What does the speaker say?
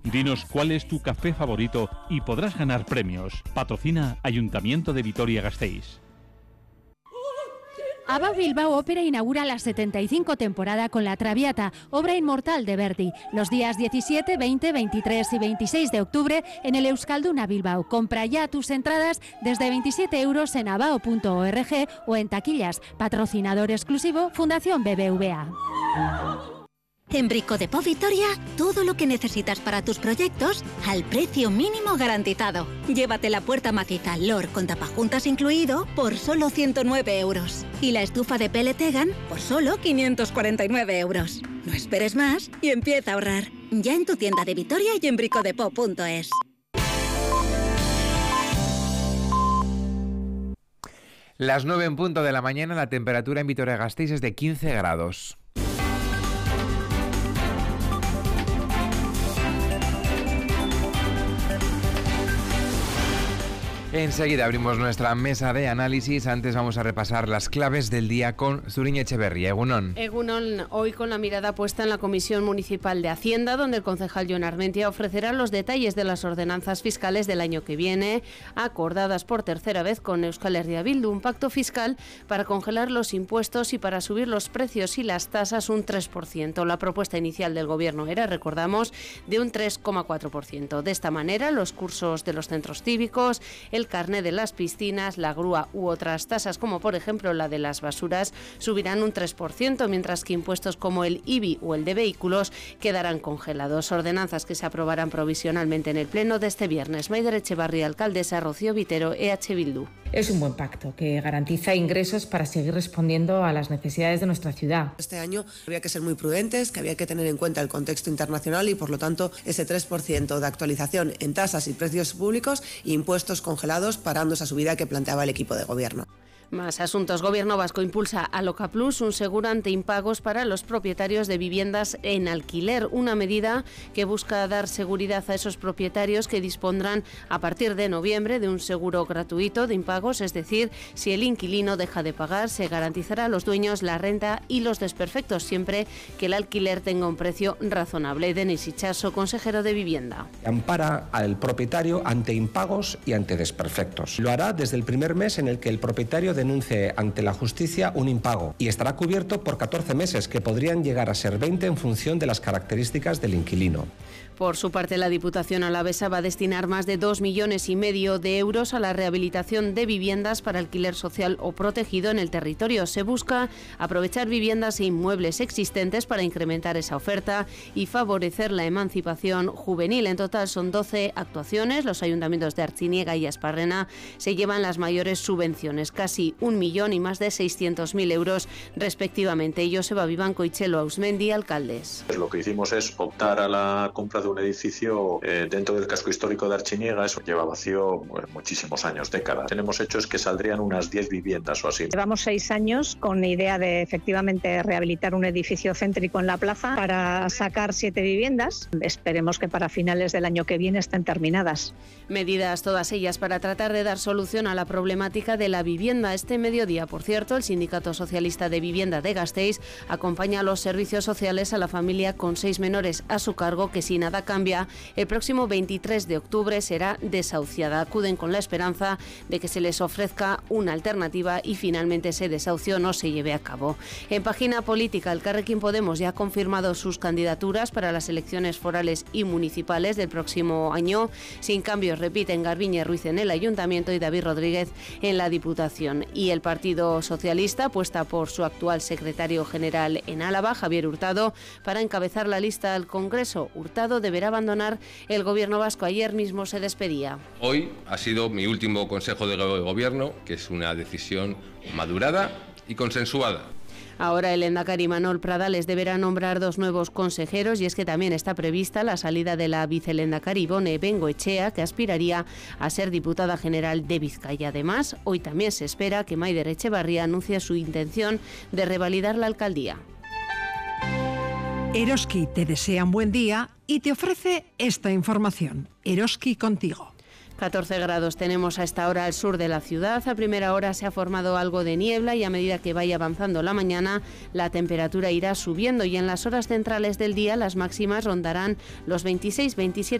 Dinos cuál es tu café favorito y podrás ganar premios. Patrocina Ayuntamiento de Vitoria-Gasteiz. ABBA Bilbao Ópera inaugura la 75 temporada con La Traviata, obra inmortal de Verdi, los días 17, 20, 23 y 26 de octubre en el Euskalduna Bilbao. Compra ya tus entradas desde 27 euros en abao.org o en taquillas. Patrocinador exclusivo Fundación BBVA. En Brico Depot Vitoria, todo lo que necesitas para tus proyectos al precio mínimo garantizado. Llévate la puerta maciza LOR con tapajuntas incluido por solo 109 euros. Y la estufa de Peletegan por solo 549 euros. No esperes más y empieza a ahorrar. Ya en tu tienda de Vitoria y en bricodepot.es. Las 9 en punto de la mañana, la temperatura en Vitoria-Gasteiz es de 15 grados. Enseguida abrimos nuestra mesa de análisis. Antes vamos a repasar las claves del día con Zuriñe Etxeberria. Egunon. Egunon, hoy con la mirada puesta en la Comisión Municipal de Hacienda, donde el concejal Jon Armentia ofrecerá los detalles de las ordenanzas fiscales del año que viene, acordadas por tercera vez con Euskal Herria Bildu, un pacto fiscal para congelar los impuestos y para subir los precios y las tasas un 3%. La propuesta inicial del Gobierno era, recordamos, de un 3,4%. De esta manera, los cursos de los centros cívicos, el carné de las piscinas, la grúa u otras tasas, como por ejemplo la de las basuras, subirán un 3%, mientras que impuestos como el IBI o el de vehículos quedarán congelados. Ordenanzas que se aprobarán provisionalmente en el Pleno de este viernes. Maider Etxebarria, alcaldesa, Rocío Vitero, EH Bildu. Es un buen pacto que garantiza ingresos para seguir respondiendo a las necesidades de nuestra ciudad. Este año había que ser muy prudentes, que había que tener en cuenta el contexto internacional y, por lo tanto, ese 3% de actualización en tasas y precios públicos e impuestos congelados, parando esa subida que planteaba el equipo de gobierno. Más asuntos. Gobierno vasco impulsa Aloca Plus, un seguro ante impagos para los propietarios de viviendas en alquiler, una medida que busca dar seguridad a esos propietarios que dispondrán a partir de noviembre de un seguro gratuito de impagos, es decir, si el inquilino deja de pagar, se garantizará a los dueños la renta y los desperfectos, siempre que el alquiler tenga un precio razonable. Denis Itxaso, consejero de Vivienda. Ampara al propietario ante impagos y ante desperfectos. Lo hará desde el primer mes en el que el propietario denuncie ante la justicia un impago y estará cubierto por 14 meses, que podrían llegar a ser 20 en función de las características del inquilino. Por su parte, la Diputación alavesa va a destinar más de 2,5 millones de euros a la rehabilitación de viviendas para alquiler social o protegido en el territorio. Se busca aprovechar viviendas e inmuebles existentes para incrementar esa oferta y favorecer la emancipación juvenil. En total son 12 actuaciones. Los ayuntamientos de Artziniega y Asparrena se llevan las mayores subvenciones, casi 1 millón y más de 600.000 euros respectivamente. Joseba Vivanco y Chelo Ausmendi, alcaldes. Lo que hicimos es optar a la compra de un edificio dentro del casco histórico de Artziniega. Eso lleva vacío muchísimos años, décadas. Tenemos hechos que saldrían unas 10 viviendas o así. Llevamos 6 años con la idea de efectivamente rehabilitar un edificio céntrico en la plaza para sacar 7 viviendas. Esperemos que para finales del año que viene estén terminadas. Medidas todas ellas para tratar de dar solución a la problemática de la vivienda. Este mediodía, por cierto, el Sindicato Socialista de Vivienda de Gasteiz acompaña a los servicios sociales a la familia con 6 menores a su cargo que, si nada cambia, el próximo 23 de octubre será desahuciada. Acuden con la esperanza de que se les ofrezca una alternativa y finalmente ese desahucio no se lleve a cabo. En página política, Elkarrekin Podemos ya ha confirmado sus candidaturas para las elecciones forales y municipales del próximo año. Sin cambios, repiten Garbiñe Ruiz en el Ayuntamiento y David Rodríguez en la Diputación. Y el Partido Socialista apuesta por su actual secretario general en Álava, Javier Hurtado, para encabezar la lista al Congreso. Hurtado deberá abandonar el gobierno vasco. Ayer mismo se despedía. Hoy ha sido mi último consejo de gobierno, que es una decisión madurada y consensuada. Ahora el lehendakari Manol Pradales deberá nombrar 2 nuevos consejeros, y es que también está prevista la salida de la vicelehendakari Ibone Bengoechea, que aspiraría a ser diputada general de Vizcaya. Además, hoy también se espera que Maider Etxebarria anuncie su intención de revalidar la alcaldía. Eroski te desea un buen día y te ofrece esta información. Eroski contigo. 14 grados tenemos a esta hora al sur de la ciudad. A primera hora se ha formado algo de niebla y a medida que vaya avanzando la mañana la temperatura irá subiendo, y en las horas centrales del día las máximas rondarán los 26-27